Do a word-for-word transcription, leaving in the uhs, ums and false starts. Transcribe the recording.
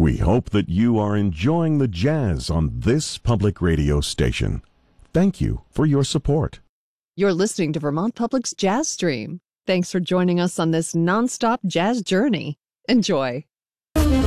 We hope that you are enjoying the jazz on this public radio station. Thank you for your support. You're listening to Vermont Public's Jazz Stream. Thanks for joining us on this nonstop jazz journey. Enjoy.